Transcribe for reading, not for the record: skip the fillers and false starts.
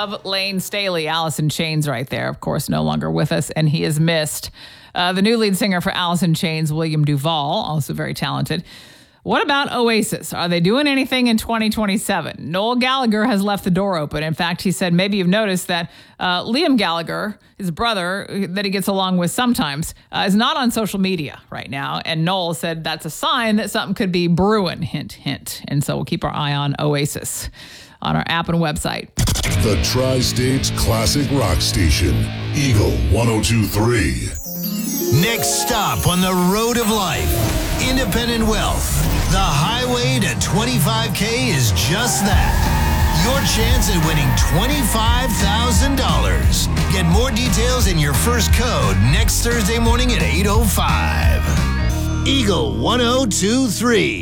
of Lane Staley. Alice in Chains right there, of course, no longer with us, and he is missed. The new lead singer for Alice in Chains, William Duvall, also very talented. What about Oasis? Are they doing anything in 2027? Noel Gallagher has left the door open. In fact, he said maybe you've noticed that Liam Gallagher, his brother, that he gets along with sometimes, is not on social media right now. And Noel said that's a sign that something could be brewing, hint, hint. And so we'll keep our eye on Oasis on our app and website. The Tri-States Classic Rock Station, Eagle 102.3. Next stop on the road of life, independent wealth. The highway to 25K is just that. Your chance at winning $25,000. Get more details in your first code next Thursday morning at 8:05. Eagle 102.3.